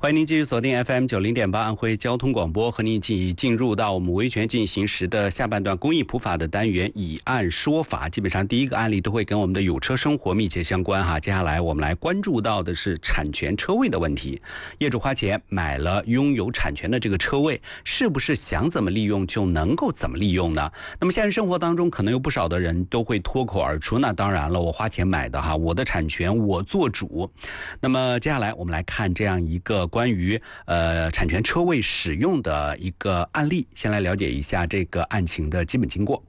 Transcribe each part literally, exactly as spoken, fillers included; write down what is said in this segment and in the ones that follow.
欢迎您继续锁定 F M 九零点八安徽交通广播，和您一起进入到我们维权进行时的下半段公益普法的单元以案说法。基本上第一个案例都会跟我们的有车生活密切相关哈。接下来我们来关注到的是产权车位的问题。业主花钱买了拥有产权的这个车位，是不是想怎么利用就能够怎么利用呢？那么现实生活当中可能有不少的人都会脱口而出，那当然了，我花钱买的哈，我的产权我做主。那么接下来我们来看这样一个关于呃产权车位使用的一个案例，先来了解一下这个案情的基本经过。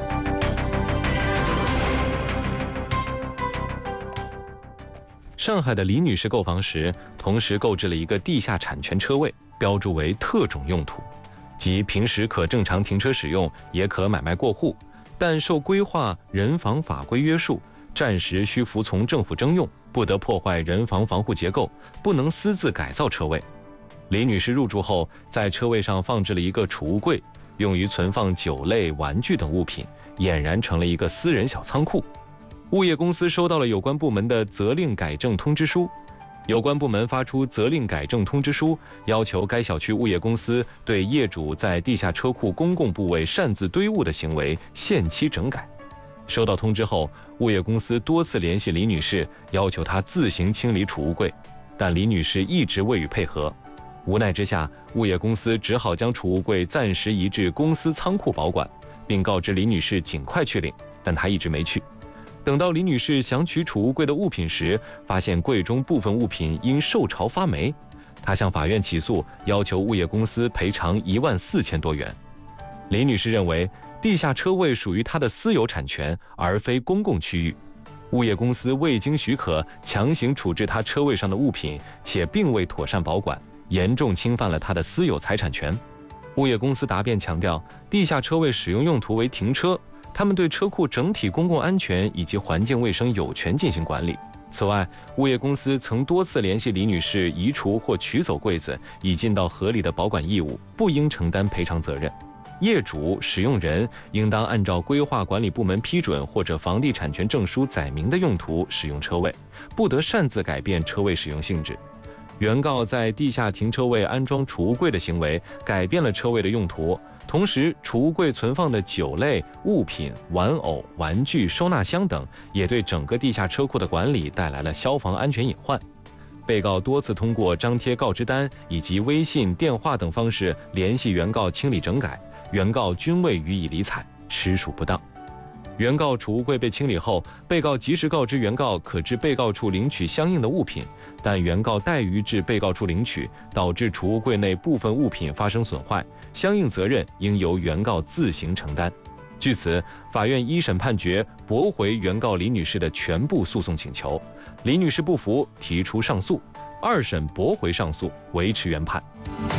上海的李女士购房时，同时购置了一个地下产权车位，标注为特种用途，即平时可正常停车使用，也可买卖过户，但受规划人防法规约束，暂时需服从政府征用，不得破坏人防防护结构，不能私自改造车位。李女士入住后，在车位上放置了一个储物柜，用于存放酒类、玩具等物品，俨然成了一个私人小仓库。物业公司收到了有关部门的责令改正通知书，有关部门发出责令改正通知书，要求该小区物业公司对业主在地下车库公共部位擅自堆物的行为限期整改。收到通知后，物业公司多次联系李女士，要求她自行清理储物柜，但李女士一直未予配合。无奈之下，物业公司只好将储物柜暂时移至公司仓库保管，并告知李女士尽快去领，但她一直没去。等到李女士想取储物柜的物品时，发现柜中部分物品因受潮发霉，她向法院起诉，要求物业公司赔偿一万四千多元。李女士认为，地下车位属于她的私有产权，而非公共区域。物业公司未经许可强行处置她车位上的物品，且并未妥善保管，严重侵犯了她的私有财产权。物业公司答辩强调，地下车位使用用途为停车，他们对车库整体公共安全以及环境卫生有权进行管理。此外，物业公司曾多次联系李女士移除或取走柜子，以尽到合理的保管义务，不应承担赔偿责任。业主、使用人应当按照规划管理部门批准或者房地产权证书载明的用途使用车位，不得擅自改变车位使用性质。原告在地下停车位安装储物柜的行为改变了车位的用途，同时储物柜存放的酒类、物品、玩偶、玩具、收纳箱等也对整个地下车库的管理带来了消防安全隐患。被告多次通过张贴告知单以及微信、电话等方式联系原告清理整改，原告均未予以理睬，实属不当。原告储物柜被清理后，被告及时告知原告可至被告处领取相应的物品，但原告怠于至被告处领取，导致储物柜内部分物品发生损坏，相应责任应由原告自行承担。据此，法院一审判决驳回原告李女士的全部诉讼请求，李女士不服，提出上诉，二审驳回上诉，维持原判。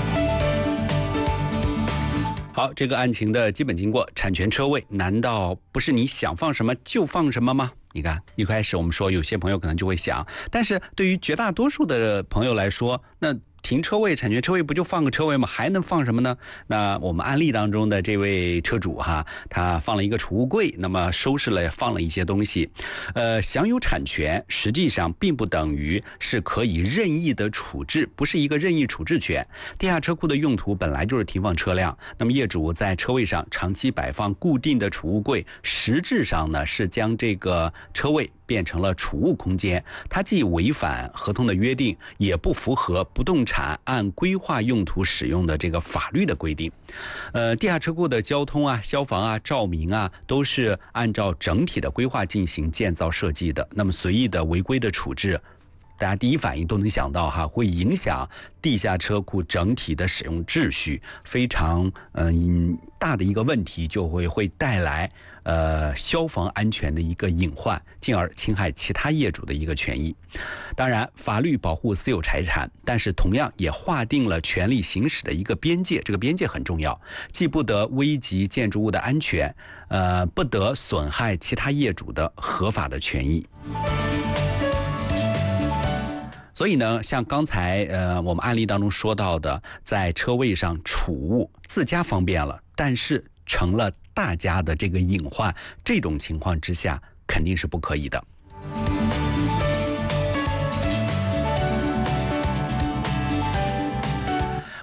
好，这个案情的基本经过，产权车位难道不是你想放什么就放什么吗？你看，一开始我们说有些朋友可能就会想，但是对于绝大多数的朋友来说，那停车位、产权车位不就放个车位吗？还能放什么呢？那我们案例当中的这位车主哈，他放了一个储物柜，那么收拾了放了一些东西。呃，享有产权实际上并不等于是可以任意的处置，不是一个任意处置权。地下车库的用途本来就是停放车辆，那么业主在车位上长期摆放固定的储物柜，实质上呢是将这个车位变成了储物空间，它既违反合同的约定，也不符合不动产按规划用途使用的这个法律的规定。呃，地下车库的交通啊、消防啊、照明啊，都是按照整体的规划进行建造设计的。那么随意的违规的处置，大家第一反应都能想到哈，会影响地下车库整体的使用秩序，非常嗯、呃、大的一个问题，就会会带来呃消防安全的一个隐患，进而侵害其他业主的一个权益。当然，法律保护私有财产，但是同样也划定了权利行使的一个边界，这个边界很重要，既不得危及建筑物的安全，呃，不得损害其他业主的合法的权益。所以呢，像刚才呃我们案例当中说到的，在车位上储物，自家方便了，但是成了大家的这个隐患，这种情况之下肯定是不可以的。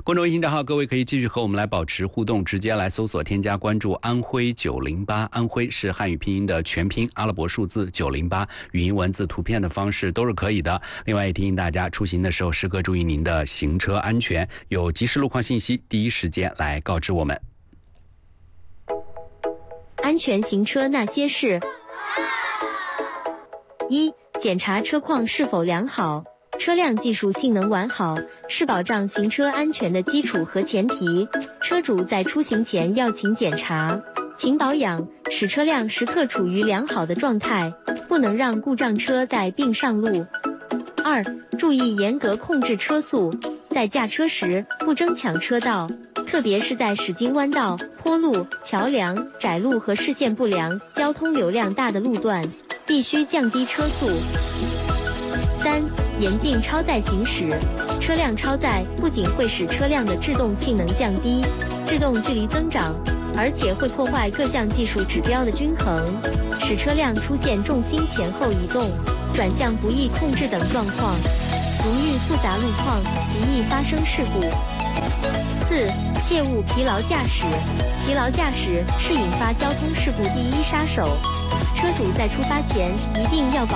公众微信账号，各位可以继续和我们来保持互动，直接来搜索添加关注安徽九零八，安徽是汉语拼音的全拼，阿拉伯数字九零八，语音文字图片的方式都是可以的。另外也提醒大家，出行的时候时刻注意您的行车安全，有及时路况信息第一时间来告知我们。 安全行车那些事：一、检查车况是否良好。车辆技术性能完好是保障行车安全的基础和前提，车主在出行前要勤检查、勤保养，使车辆时刻处于良好的状态，不能让故障车带病上路。二、注意严格控制车速，在驾车时不争抢车道，特别是在驶经弯道、坡路、桥梁、窄路和视线不良、交通流量大的路段，必须降低车速。三、严禁超载行驶。车辆超载不仅会使车辆的制动性能降低、制动距离增长，而且会破坏各项技术指标的均衡，使车辆出现重心前后移动、转向不易控制等状况，如遇复杂路况极易发生事故。四、切勿疲劳驾驶。疲劳驾驶是引发交通事故第一杀手，车主在出发前一定要保